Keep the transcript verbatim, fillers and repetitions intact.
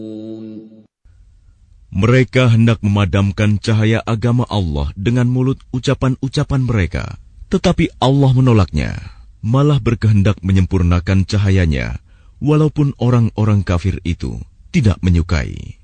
Mereka hendak memadamkan cahaya agama Allah dengan mulut ucapan-ucapan mereka. Tetapi Allah menolaknya, malah berkehendak menyempurnakan cahayanya, walaupun orang-orang kafir itu tidak menyukai.